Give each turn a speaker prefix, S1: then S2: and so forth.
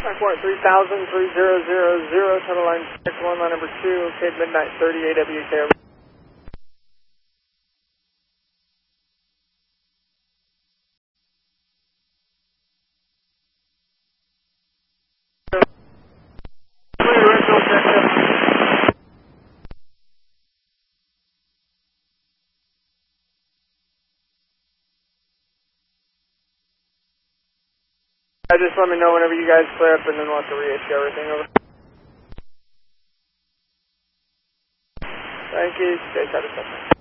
S1: Flight 3000, 3000, Total Line check 1, line number 2, okay, midnight 30, AWK. Just let me know whenever you guys clear up and then we'll have to reissue everything over. Thank you. Stay satisfied.